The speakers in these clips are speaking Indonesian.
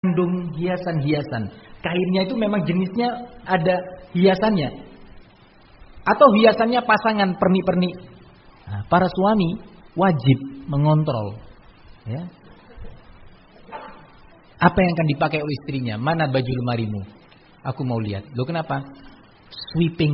mengandung hiasan-hiasan. Kainnya itu memang jenisnya ada hiasannya. Atau hiasannya pasangan pernik-pernik. Nah, para suami wajib mengontrol. Ya. Apa yang akan dipakai oleh istrinya? Mana baju lemarimu? Aku mau lihat. Loh kenapa? Sweeping.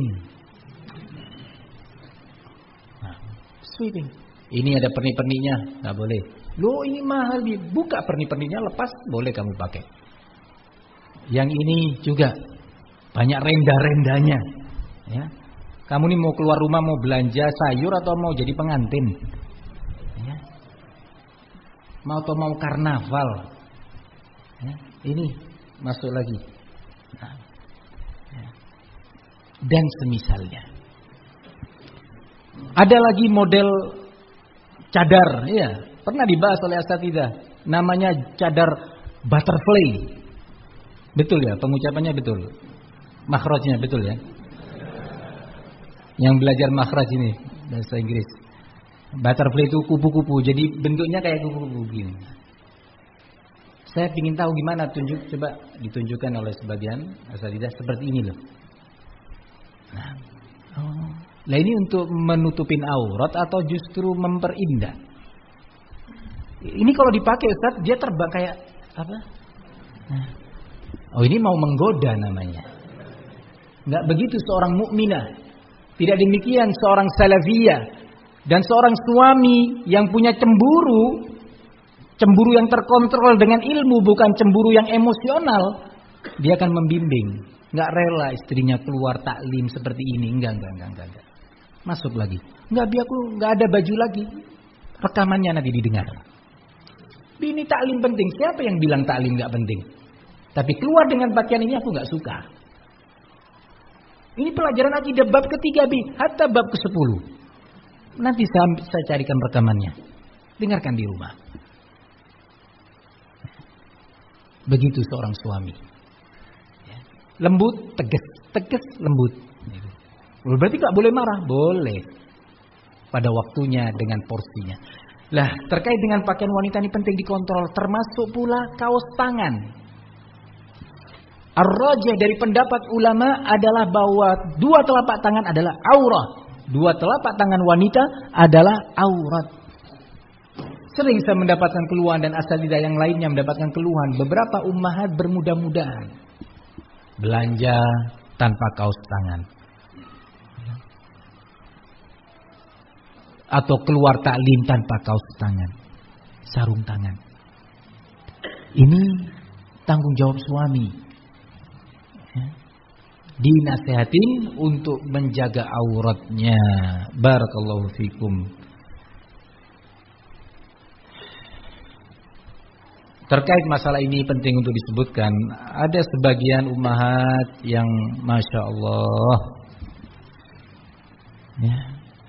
Nah, sweeping. Ini ada pernik-perniknya, nggak boleh. Loh ini mahal, dibuka pernik-perniknya, lepas, boleh kamu pakai. Yang ini juga banyak renda-rendanya. Ya. Kamu nih mau keluar rumah, mau belanja sayur atau mau jadi pengantin? Ya. Mau karnaval? Ya. Ini masuk lagi. Nah. Ya. Dan semisalnya. Ada lagi model cadar, ya, pernah dibahas oleh asatidzah. Namanya cadar butterfly. Betul ya, pengucapannya betul. Makhrajnya betul ya. Yang belajar makhraj ini bahasa Inggris. Butterfly itu kupu-kupu, jadi bentuknya kayak kupu-kupu gini. Saya ingin tahu gimana coba ditunjukkan oleh sebagian asatidzah seperti ini loh. Nah, Lah ini untuk menutupin aurat atau justru memperindah? Ini kalau dipakai Ustaz, dia terbang kayak apa? Nah. Oh ini mau menggoda namanya. Enggak begitu seorang mukminah. Tidak demikian seorang salafiyah. Dan seorang suami yang punya cemburu. Cemburu yang terkontrol dengan ilmu, bukan cemburu yang emosional. Dia akan membimbing. Enggak rela istrinya keluar taklim seperti ini. Enggak. Masuk lagi. Enggak, biar aku enggak ada baju lagi. Rekamannya nanti didengar. Ini taklim penting. Siapa yang bilang taklim enggak penting? Tapi keluar dengan pakaian ini aku enggak suka. Ini pelajaran akidah bab ketiga hatta bab ke-10. Nanti saya carikan rekamannya. Dengarkan di rumah. Begitu seorang suami. Lembut, tegas, lembut. Berarti gak boleh marah? Boleh. Pada waktunya dengan porsinya. Lah, terkait dengan pakaian wanita ini penting dikontrol. Termasuk pula kaos tangan. Ar-rajih dari pendapat ulama adalah bahwa dua telapak tangan adalah aurat. Dua telapak tangan wanita adalah aurat. Sering saya mendapatkan keluhan dan asatidzah yang lainnya mendapatkan keluhan. Beberapa ummahat bermudah-mudahan belanja tanpa kaos tangan. Atau keluar taklim tanpa kaos tangan. Sarung tangan. Ini tanggung jawab suami. Dinasehatin untuk menjaga auratnya. Barakallahu fikum. Terkait masalah ini penting untuk disebutkan. Ada sebagian ummahat yang Masya Allah ya,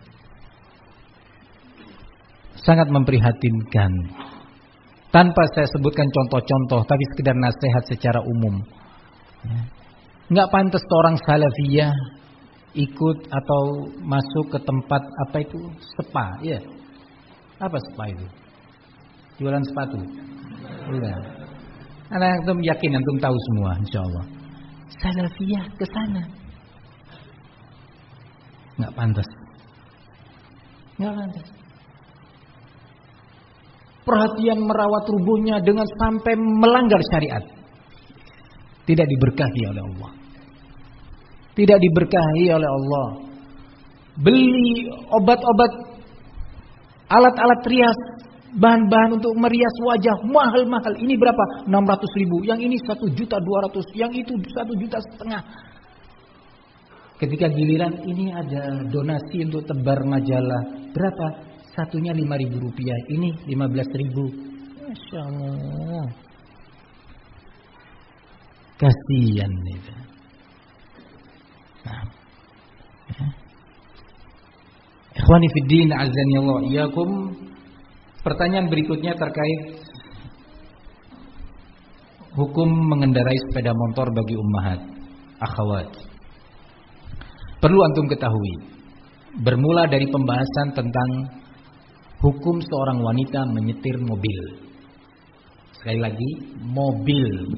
sangat memprihatinkan. Tanpa saya sebutkan contoh-contoh, tapi sekedar nasihat secara umum ya. Nggak pantas seorang salafiyah ikut atau masuk ke tempat apa itu spa, ya. Apa spa itu? Jualan sepatu. Enggak. Antum yakin antum tahu semua insyaallah. Salafiyah ke sana. Enggak pantas. Enggak pantas. Perhatian merawat tubuhnya dengan sampai melanggar syariat. Tidak diberkahi oleh Allah. Tidak diberkahi oleh Allah. Beli obat-obat, alat-alat rias, bahan-bahan untuk merias wajah mahal-mahal. Ini berapa? 600.000. Yang ini 1.200.000. Yang itu 1,5 juta. Ketika giliran ini ada donasi untuk tebar majalah. Berapa? Satunya 5.000 rupiah. Ini 15.000. Masya Allah. Kasihan itu. Nah. Ikhwani fiddin azani Allah iyakum. Pertanyaan berikutnya terkait hukum mengendarai sepeda motor bagi ummahat, akhwat. Perlu antum ketahui, bermula dari pembahasan tentang hukum seorang wanita menyetir mobil. Sekali lagi, mobil.